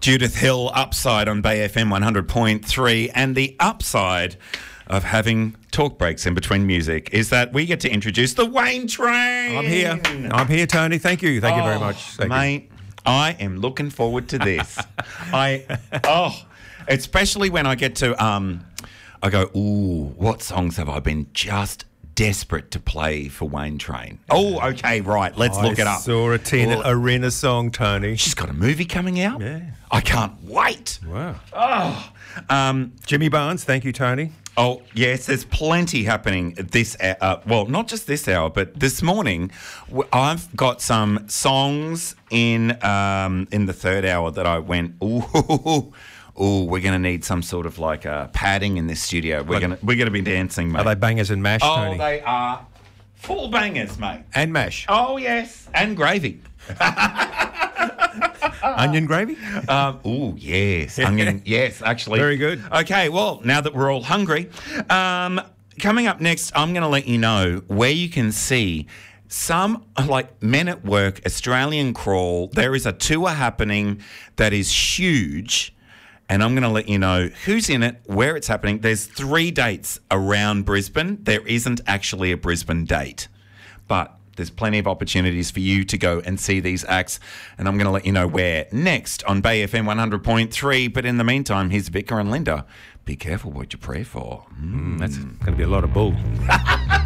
Judith Hill, Upside on Bay FM 100.3. And the upside of having talk breaks in between music is that we get to introduce the Wayne Train. I'm here, Tony. Thank you very much. Thank you. Mate, I am looking forward to this. Especially when I get to, I go, ooh, what songs have I been just desperate to play for Wayne Train? Oh, okay, right. Let's look it up. I saw a Tina Arena song, Tony. She's got a movie coming out. Yeah. I can't wait. Wow. Jimmy Barnes, thank you, Tony. Oh, yes, there's plenty happening this hour. Well, not just this hour, but this morning, I've got some songs in the third hour that I went, ooh, we're going to need some sort of like padding in this studio. We're going to be dancing, mate. Are they bangers and mash, Tony? Oh, they are full bangers, mate. And mash. Oh, yes, and gravy. Onion gravy? Oh, yes. Onion, yes, actually. Very good. Okay, well, now that we're all hungry, coming up next, I'm going to let you know where you can see some, like, Men at Work, Australian Crawl. There is a tour happening that is huge, and I'm going to let you know who's in it, where it's happening. There's 3 dates around Brisbane. There isn't actually a Brisbane date, but there's plenty of opportunities for you to go and see these acts, and I'm going to let you know where next on Bay FM 100.3. But in the meantime, here's Vicar and Linda. Be careful what you pray for. That's going to be a lot of bull.